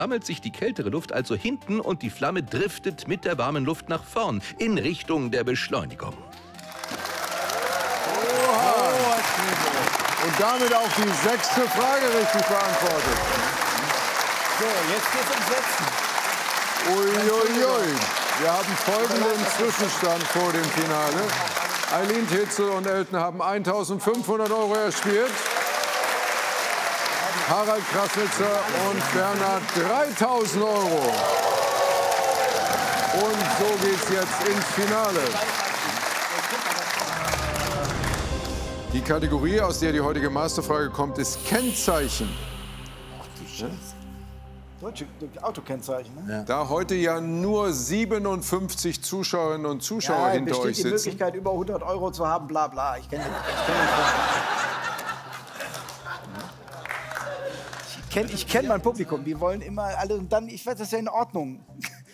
sammelt sich die kältere Luft also hinten und die Flamme driftet mit der warmen Luft nach vorn in Richtung der Beschleunigung. Und damit auch die 6. Frage richtig beantwortet. So, jetzt geht's ums Setzen. Uiuiui. Wir haben folgenden Zwischenstand vor dem Finale. Eileen Tetzel und Elton haben 1.500 € erspielt. Harald Krasnitzer und Bernhard 3.000 €. Und so geht's jetzt ins Finale. Die Kategorie, aus der die heutige Masterfrage kommt, ist Kennzeichen. Ach du Scheiße. Deutsche Autokennzeichen, ne? Ja. Da heute ja nur 57 Zuschauerinnen und Zuschauer hinter euch die sitzen. Möglichkeit, über 100 € zu haben, bla bla. Ich kenne ich kenn mein Publikum. Die wollen immer alle und dann, ich weiß, das ist ja in Ordnung.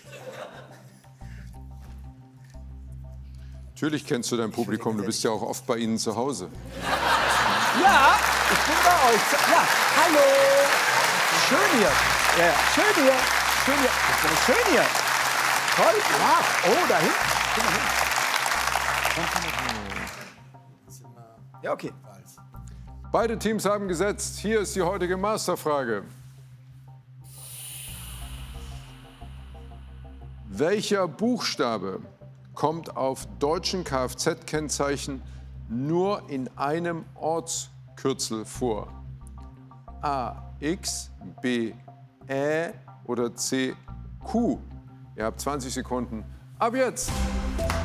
Natürlich kennst du dein Publikum, du bist ja auch oft bei ihnen zu Hause. Ja, ich bin bei euch. Ja, hallo. Schön hier. Ja, schön hier. Schön hier. Das ist schön hier. Toll. Ja. Oh, da hinten. Guck mal hin. Ja, okay. Beide Teams haben gesetzt. Hier ist die heutige Masterfrage. Welcher Buchstabe kommt auf deutschen Kfz-Kennzeichen nur in einem Ortskürzel vor? A, X, B, Ä oder C, Q? Ihr habt 20 Sekunden. Ab jetzt!